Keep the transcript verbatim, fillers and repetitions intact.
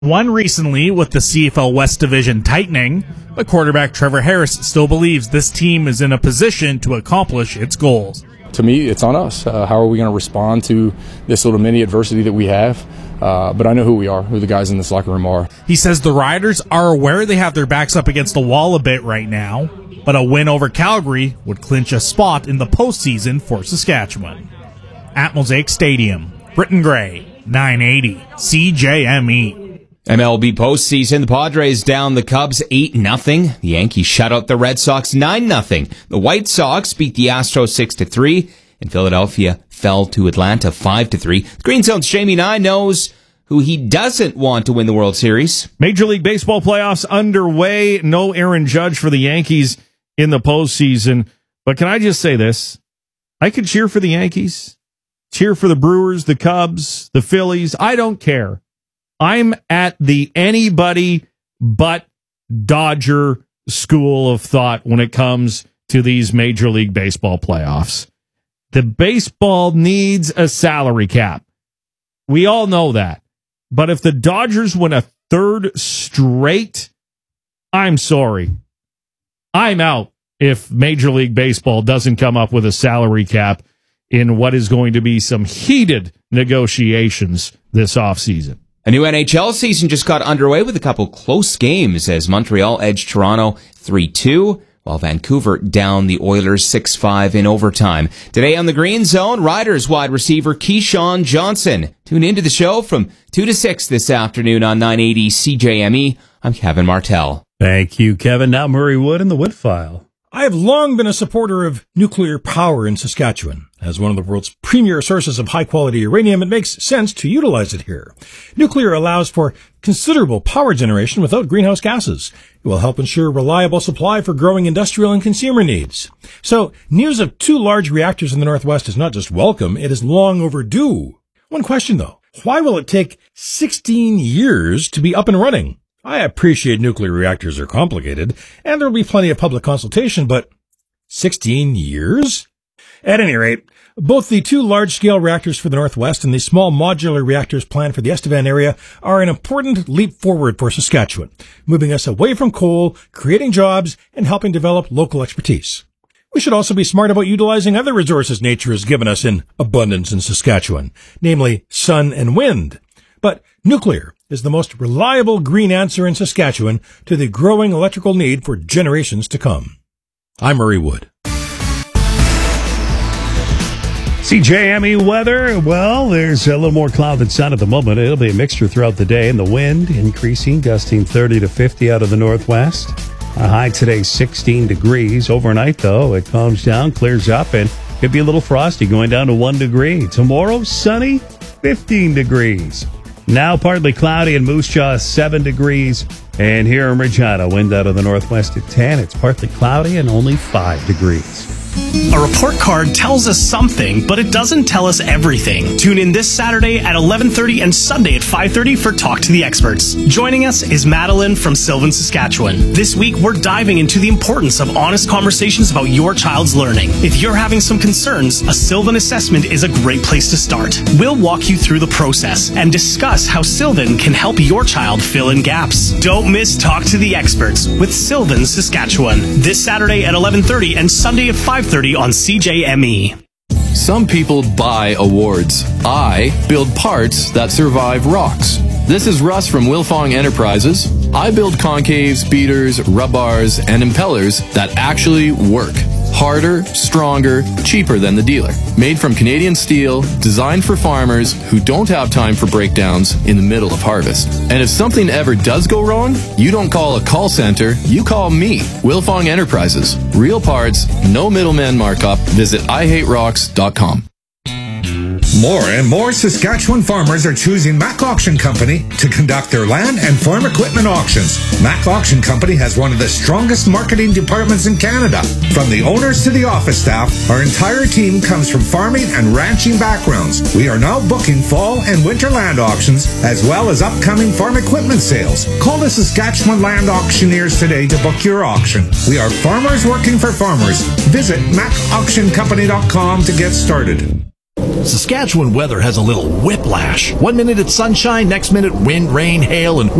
One recently with the C F L West Division tightening, but quarterback Trevor Harris still believes this team is in a position to accomplish its goals. To me, it's on us. Uh, how are we going to respond to this little mini adversity that we have? Uh, but I know who we are, who the guys in this locker room are. He says the Riders are aware they have their backs up against the wall a bit right now, but a win over Calgary would clinch a spot in the postseason for Saskatchewan. At Mosaic Stadium, Britton Gray, nine eighty C J M E. M L B postseason, the Padres down the Cubs eight nothing. The Yankees shut out the Red Sox nine nothing. The White Sox beat the Astros six to three. And Philadelphia fell to Atlanta five to three. The Green Zone's Jamie Nye knows who he doesn't want to win the World Series. Major League Baseball playoffs underway. No Aaron Judge for the Yankees in the postseason. But can I just say this? I could cheer for the Yankees, cheer for the Brewers, the Cubs, the Phillies. I don't care. I'm at the anybody but Dodger school of thought when it comes to these Major League Baseball playoffs. The baseball needs a salary cap. We all know that. But if the Dodgers win a third straight, I'm sorry. I'm out if Major League Baseball doesn't come up with a salary cap in what is going to be some heated negotiations this offseason. A new N H L season just got underway with a couple close games as Montreal edged Toronto three two, while Vancouver downed the Oilers six five in overtime. Today on the Green Zone, Riders wide receiver Keyshawn Johnson. Tune into the show from two to six this afternoon on nine eighty C J M E. I'm Kevin Martell. Thank you, Kevin. Now Murray Wood in the Wood File. I have long been a supporter of nuclear power in Saskatchewan. As one of the world's premier sources of high-quality uranium, it makes sense to utilize it here. Nuclear allows for considerable power generation without greenhouse gases. It will help ensure reliable supply for growing industrial and consumer needs. So, news of two large reactors in the Northwest is not just welcome, it is long overdue. One question, though. Why will it take sixteen years to be up and running? I appreciate nuclear reactors are complicated, and there will be plenty of public consultation, but sixteen years? At any rate, both the two large-scale reactors for the Northwest and the small modular reactors planned for the Estevan area are an important leap forward for Saskatchewan, moving us away from coal, creating jobs, and helping develop local expertise. We should also be smart about utilizing other resources nature has given us in abundance in Saskatchewan, namely sun and wind. But nuclear is the most reliable green answer in Saskatchewan to the growing electrical need for generations to come. I'm Murray Wood. C J M E weather, well, there's a little more cloud than sun at the moment. It'll be a mixture throughout the day, and the wind increasing, gusting thirty to fifty out of the northwest. A high today, sixteen degrees. Overnight, though, it calms down, clears up, and could be a little frosty, going down to one degree. Tomorrow, sunny, fifteen degrees. Now partly cloudy in Moose Jaw, seven degrees. And here in Regina, wind out of the northwest at ten. It's partly cloudy and only five degrees. A report card tells us something, but it doesn't tell us everything. Tune in this Saturday at eleven thirty and Sunday at five thirty for Talk to the Experts. Joining us is Madeline from Sylvan, Saskatchewan. This week, we're diving into the importance of honest conversations about your child's learning. If you're having some concerns, a Sylvan assessment is a great place to start. We'll walk you through the process and discuss how Sylvan can help your child fill in gaps. Don't miss Talk to the Experts with Sylvan, Saskatchewan. This Saturday at eleven thirty and Sunday at five thirty on C J M E. Some people buy awards. I build parts that survive rocks. This is Russ from Wilfong Enterprises. I build concaves, beaters, rub bars, and impellers that actually work. Harder, stronger, cheaper than the dealer. Made from Canadian steel, designed for farmers who don't have time for breakdowns in the middle of harvest. And if something ever does go wrong, you don't call a call center, you call me, Wilfong Enterprises. Real parts, no middleman markup. Visit I hate rocks dot com. More and more Saskatchewan farmers are choosing Mac Auction Company to conduct their land and farm equipment auctions. Mac Auction Company has one of the strongest marketing departments in Canada. From the owners to the office staff, our entire team comes from farming and ranching backgrounds. We are now booking fall and winter land auctions, as well as upcoming farm equipment sales. Call the Saskatchewan Land Auctioneers today to book your auction. We are farmers working for farmers. Visit mac auction company dot com to get started. Saskatchewan weather has a little whiplash. One minute it's sunshine, next minute wind, rain, hail, and